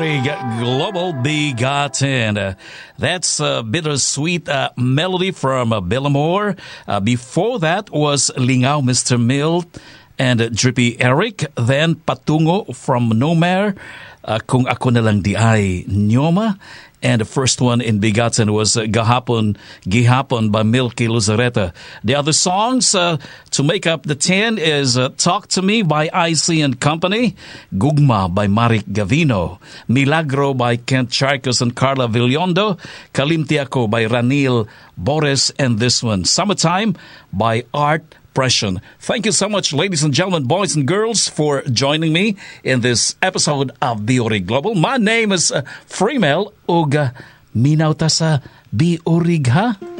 Biorig Global Bigatin. That's a bittersweet melody from Bellamore. Before that was Lingaw Mr. Mill and Drippy Eric. Then Patungo from Nomer. Kung Ako Na Lang Di Ay Nyoma. And the first one in Bigatin was Gihapon by Milky Luzareta. The other songs to make up the 10 is Talk to Me by IC and Company, Gugma by Marik Gavino, Milagro by Kent Charcos and Carla Villondo, Kalimtiako by Ranil Boris, and this one, Summertime by Art Pression. Thank you so much, ladies and gentlemen, boys and girls, for joining me in this episode of Biorig Global. My name is Fremel Uga Minaw ta sa Biorig, ha?